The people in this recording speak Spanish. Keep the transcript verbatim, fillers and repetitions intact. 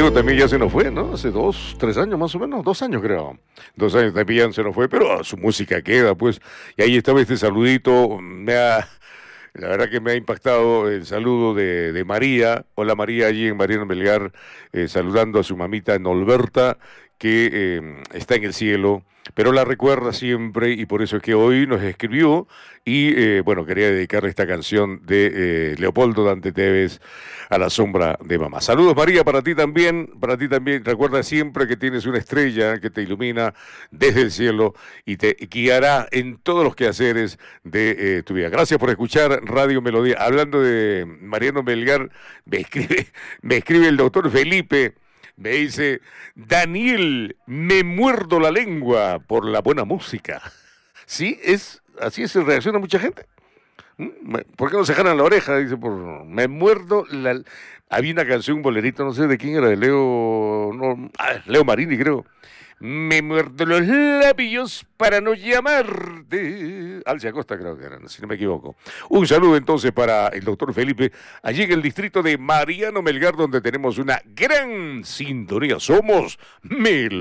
Diego también ya se nos fue, ¿no? Hace dos, tres años más o menos, dos años creo. Dos años también se nos fue, pero su música queda, pues. Y ahí estaba este saludito, me ha... La verdad que me ha impactado el saludo de, de María. Hola María, allí en Mariano Melgar, eh, saludando a su mamita Norberta, que eh, está en el cielo, pero la recuerda siempre y por eso es que hoy nos escribió y, eh, bueno, quería dedicarle esta canción de eh, Leopoldo Dante Tevez, A la sombra de mamá. Saludos María, para ti también, para ti también. Recuerda siempre que tienes una estrella que te ilumina desde el cielo y te guiará en todos los quehaceres de eh, tu vida. Gracias por escuchar Radio Melodía. Hablando de Mariano Melgar, me escribe, me escribe el doctor Felipe. Me dice, Daniel, me muerdo la lengua por la buena música. Sí, es así se reacciona mucha gente. ¿Por qué no se jalan la oreja? Dice, por me muerdo la... Había una canción, un bolerito, no sé de quién era, de Leo... No, ah, Leo Marini, creo. Me muerdo los labios para no llamarte. Alcia Acosta creo que era, si no me equivoco. Un saludo entonces para el doctor Felipe, allí en el distrito de Mariano Melgar, donde tenemos una gran sintonía. Somos Mel.